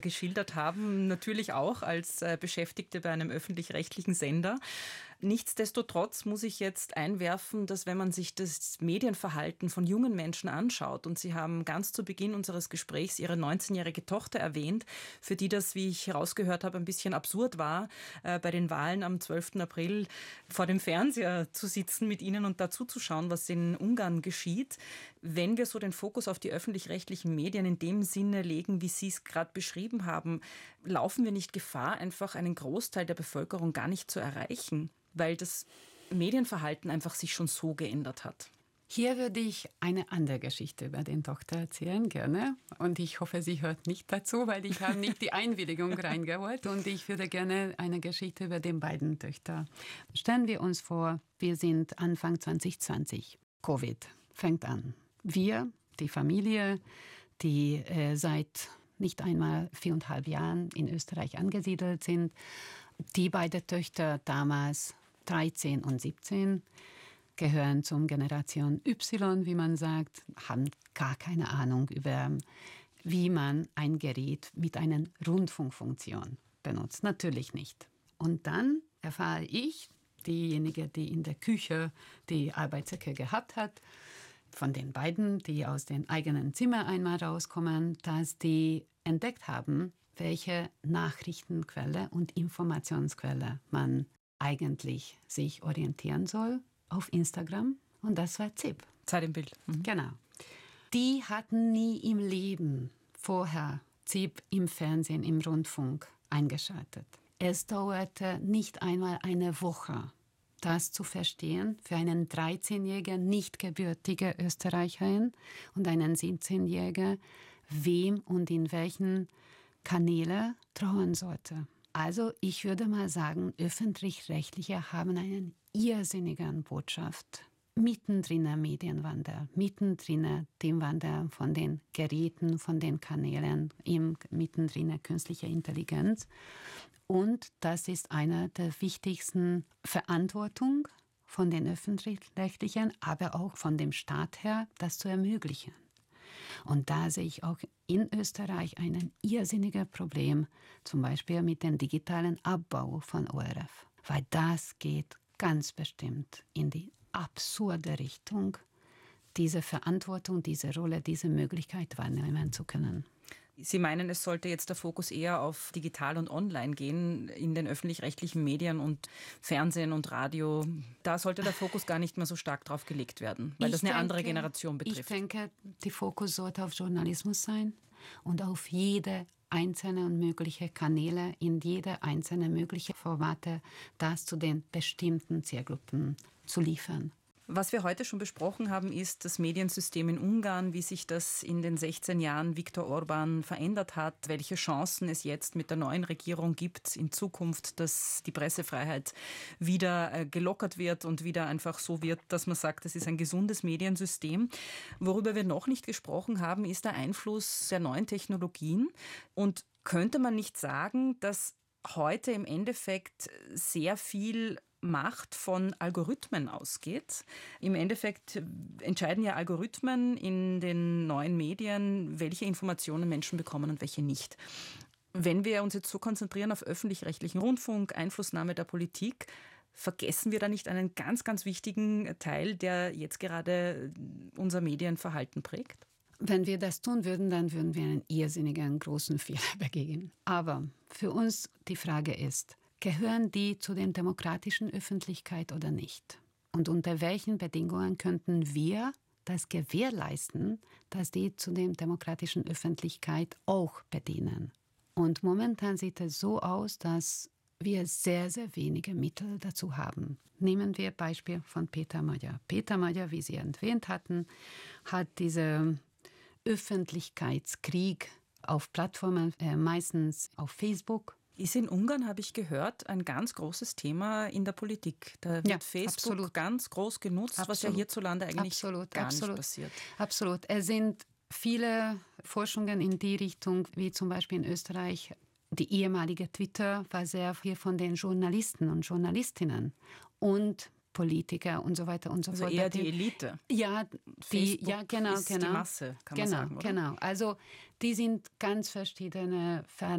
geschildert haben, natürlich auch als Beschäftigte bei einem öffentlich-rechtlichen Sender. Nichtsdestotrotz muss ich jetzt einwerfen, dass wenn man sich das Medienverhalten von jungen Menschen anschaut, und Sie haben ganz zu Beginn unseres Gesprächs Ihre 19-jährige Tochter erwähnt, für die das, wie ich herausgehört habe, ein bisschen absurd war, bei den Wahlen am 12. April vor dem Fernseher zu sitzen mit Ihnen und dazu zu schauen, was in Ungarn geschieht. Wenn wir so den Fokus auf die öffentlich-rechtlichen Medien in dem Sinne legen, wie Sie es gerade beschrieben haben, laufen wir nicht Gefahr, einfach einen Großteil der Bevölkerung gar nicht zu erreichen, weil das Medienverhalten einfach sich schon so geändert hat? Hier würde ich eine andere Geschichte über den Tochter erzählen, gerne. Und ich hoffe, sie hört nicht dazu, weil ich habe nicht die Einwilligung reingeholt. Und ich würde gerne eine Geschichte über die beiden Töchter. Stellen wir uns vor, wir sind Anfang 2020. Covid fängt an. Wir, die Familie, die seit nicht einmal 4,5 Jahren in Österreich angesiedelt sind, die beiden Töchter damals 13 und 17, gehören zum Generation Y, wie man sagt, haben gar keine Ahnung über, wie man ein Gerät mit einer Rundfunkfunktion benutzt. Natürlich nicht. Und dann erfahre ich, diejenige, die in der Küche die Arbeitsecke gehabt hat, von den beiden, die aus dem eigenen Zimmer einmal rauskommen, dass die entdeckt haben, welche Nachrichtenquelle und Informationsquelle man eigentlich sich orientieren soll auf Instagram. Und das war ZIP. Zeit im Bild. Mhm. Genau. Die hatten nie im Leben vorher ZIP im Fernsehen, im Rundfunk eingeschaltet. Es dauerte nicht einmal eine Woche, das zu verstehen für einen 13-jährigen, nicht gebürtige Österreicherin und einen 17-jährigen, wem und in welchen Kanäle trauen sollte. Also ich würde mal sagen, Öffentlich-Rechtliche haben eine irrsinnige Botschaft. Mittendrin Medienwandel, mittendrin dem Wandel von den Geräten, von den Kanälen, mittendrin künstliche Intelligenz. Und das ist eine der wichtigsten Verantwortungen von den Öffentlich-Rechtlichen, aber auch von dem Staat her, das zu ermöglichen. Und da sehe ich auch in Österreich ein irrsinniges Problem, zum Beispiel mit dem digitalen Abbau von ORF. Weil das geht ganz bestimmt in die absurde Richtung, diese Verantwortung, diese Rolle, diese Möglichkeit wahrnehmen zu können. Sie meinen, es sollte jetzt der Fokus eher auf digital und online gehen in den öffentlich-rechtlichen Medien und Fernsehen und Radio. Da sollte der Fokus gar nicht mehr so stark drauf gelegt werden, weil das eine andere Generation betrifft. Ich denke, der Fokus sollte auf Journalismus sein und auf jede einzelne und mögliche Kanäle, in jede einzelne mögliche Formate, das zu den bestimmten Zielgruppen zu liefern. Was wir heute schon besprochen haben, ist das Mediensystem in Ungarn, wie sich das in den 16 Jahren Viktor Orbán verändert hat, welche Chancen es jetzt mit der neuen Regierung gibt in Zukunft, dass die Pressefreiheit wieder gelockert wird und wieder einfach so wird, dass man sagt, das ist ein gesundes Mediensystem. Worüber wir noch nicht gesprochen haben, ist der Einfluss der neuen Technologien. Und könnte man nicht sagen, dass heute im Endeffekt sehr viel Macht von Algorithmen ausgeht. Im Endeffekt entscheiden ja Algorithmen in den neuen Medien, welche Informationen Menschen bekommen und welche nicht. Wenn wir uns jetzt so konzentrieren auf öffentlich-rechtlichen Rundfunk, Einflussnahme der Politik, vergessen wir da nicht einen ganz, ganz wichtigen Teil, der jetzt gerade unser Medienverhalten prägt? Wenn wir das tun würden, dann würden wir einen irrsinnigen großen Fehler begehen. Aber für uns die Frage ist, gehören die zu der demokratischen Öffentlichkeit oder nicht? Und unter welchen Bedingungen könnten wir das gewährleisten, dass die zu der demokratischen Öffentlichkeit auch bedienen? Und momentan sieht es so aus, dass wir sehr, sehr wenige Mittel dazu haben. Nehmen wir Beispiel von Peter Magyar. Peter Magyar, wie Sie erwähnt hatten, hat diesen Öffentlichkeitskrieg auf Plattformen, meistens auf Facebook. Ist in Ungarn, habe ich gehört, ein ganz großes Thema in der Politik. Da wird Facebook absolut ganz groß genutzt, was ja hierzulande eigentlich gar nicht passiert. Absolut. Es sind viele Forschungen in die Richtung, wie zum Beispiel in Österreich. Die ehemalige Twitter war sehr viel von den Journalisten und Journalistinnen. Und Politiker und so weiter und so fort. Also eher die Elite. Ja, genau. Ist die Masse, kann man sagen, oder? Genau. Also die sind ganz verschiedene